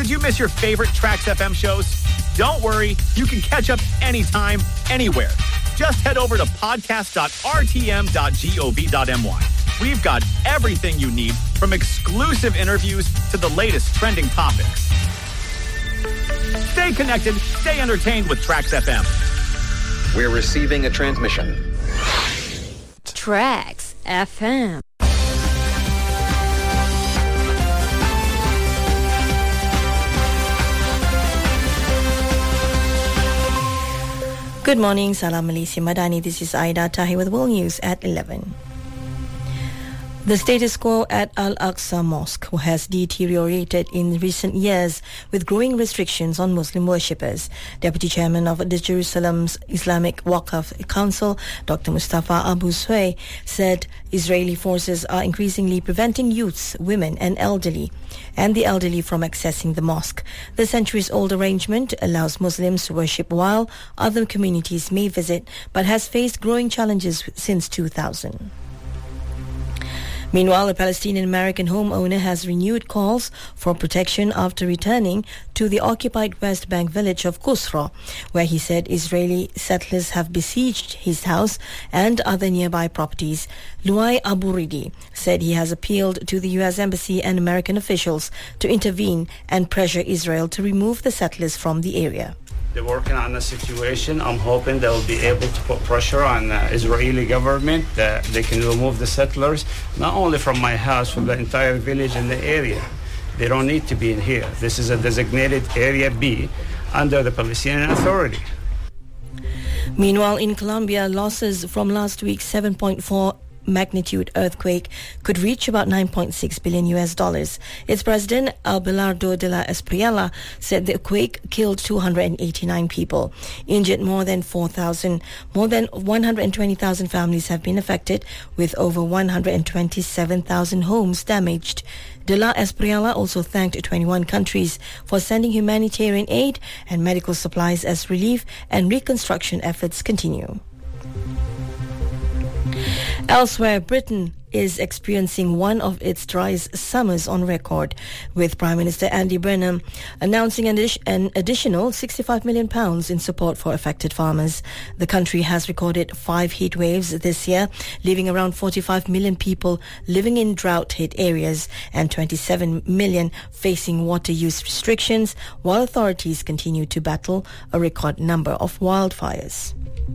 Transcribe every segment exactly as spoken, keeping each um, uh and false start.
Did you miss your favorite Trax F M shows? Don't worry, you can catch up anytime, anywhere. Just head over to podcast dot r t m dot gov dot m y. We've got everything you need, from exclusive interviews to the latest trending topics. Stay connected, stay entertained with Trax F M. We're receiving a transmission. Trax F M. Good morning, Salam Malaysia Madani. This is Aida Tahi with World News at eleven. The status quo at Al-Aqsa Mosque has deteriorated in recent years with growing restrictions on Muslim worshippers. Deputy Chairman of the Jerusalem's Islamic Waqf Council, Doctor Mustafa Abu Sway, said Israeli forces are increasingly preventing youths, women and elderly and the elderly from accessing the mosque. The centuries-old arrangement allows Muslims to worship while other communities may visit, but has faced growing challenges since two thousand. Meanwhile, a Palestinian-American homeowner has renewed calls for protection after returning to the occupied West Bank village of Qusra, where he said Israeli settlers have besieged his house and other nearby properties. Luay Aburidi said he has appealed to the U S Embassy and American officials to intervene and pressure Israel to remove the settlers from the area. They're working on the situation. I'm hoping they'll be able to put pressure on the Israeli government that they can remove the settlers, not only from my house, from the entire village and the area. They don't need to be in here. This is a designated Area B under the Palestinian Authority. Meanwhile, in Colombia, losses from last week's seven point four magnitude earthquake could reach about nine point six billion U S dollars. Its president, Abelardo de la Espriella, said the quake killed two hundred eighty-nine people, injured more than four thousand. More than one hundred twenty thousand families have been affected, with over one hundred twenty-seven thousand homes damaged. De la Espriella also thanked twenty-one countries for sending humanitarian aid and medical supplies as relief and reconstruction efforts continue. Elsewhere, Britain is experiencing one of its driest summers on record, with Prime Minister Andy Burnham announcing an, addi- an additional sixty-five million pounds in support for affected farmers. The country has recorded five heat waves this year, leaving around forty-five million people living in drought-hit areas and twenty-seven million facing water use restrictions, while authorities continue to battle a record number of wildfires.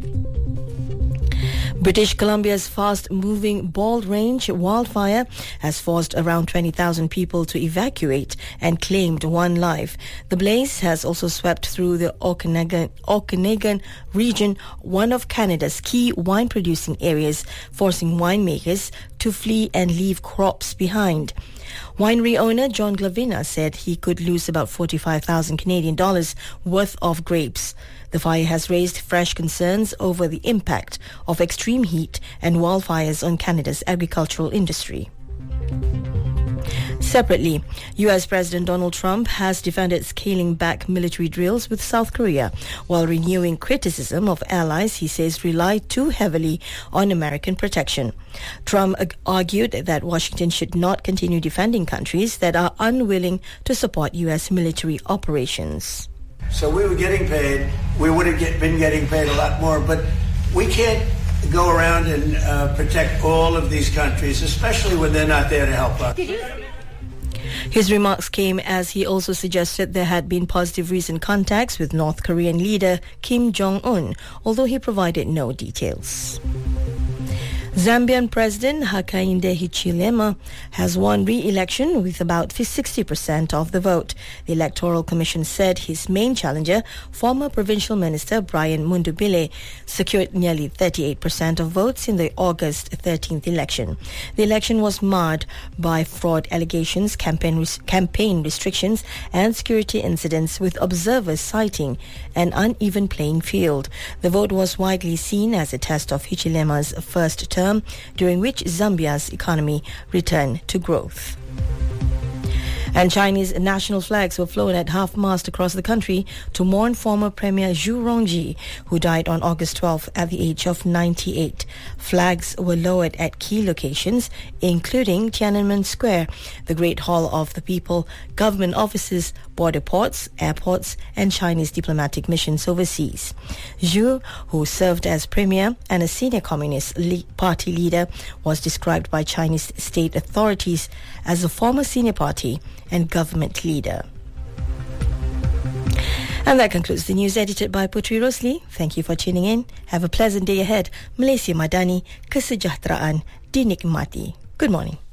British Columbia's fast-moving Bald Range wildfire has forced around twenty thousand people to evacuate and claimed one life. The blaze has also swept through the Okanagan, Okanagan region, one of Canada's key wine-producing areas, forcing winemakers to flee and leave crops behind. Winery owner John Glavina said he could lose about forty-five thousand Canadian dollars worth of grapes. The fire has raised fresh concerns over the impact of extreme heat and wildfires on Canada's agricultural industry. Separately, U S President Donald Trump has defended scaling back military drills with South Korea, while renewing criticism of allies he says rely too heavily on American protection. Trump argued that Washington should not continue defending countries that are unwilling to support U S military operations. So we were getting paid. We would have get, been getting paid a lot more, but we can't go around and uh, protect all of these countries, especially when they're not there to help us. His remarks came as he also suggested there had been positive recent contacts with North Korean leader Kim Jong-un, although he provided no details. Zambian President Hakainde Hichilema has won re-election with about sixty percent of the vote. The Electoral Commission said his main challenger, former Provincial Minister Brian Mundubile, secured nearly thirty-eight percent of votes in the August thirteenth election. The election was marred by fraud allegations, campaign, res- campaign restrictions and security incidents, with observers citing an uneven playing field. The vote was widely seen as a test of Hichilema's first term, during which Zambia's economy returned to growth. And Chinese national flags were flown at half-mast across the country to mourn former Premier Zhu Rongji, who died on August twelfth at the age of ninety-eight. Flags were lowered at key locations, including Tiananmen Square, the Great Hall of the People, government offices, border ports, airports, and Chinese diplomatic missions overseas. Zhu, who served as premier and a senior Communist Party leader, was described by Chinese state authorities as a former senior party and government leader. And that concludes the news edited by Putri Rosli. Thank you for tuning in. Have a pleasant day ahead. Malaysia Madani, kesejahteraan dinikmati. Good morning.